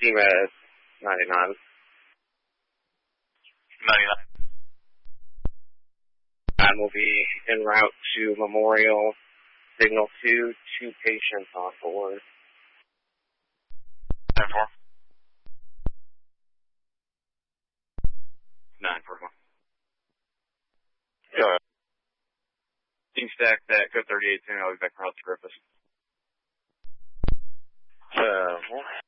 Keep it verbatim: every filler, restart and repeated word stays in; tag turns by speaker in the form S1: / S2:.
S1: team at ninety-nine.
S2: ninety-nine.
S1: And we'll be en route to Memorial. Signal two, two patients on board.
S2: nine four. nine four one.
S1: Yeah.
S2: Team stack that code thirty-eight soon. I'll be back from House to Griffiths.
S1: Uh,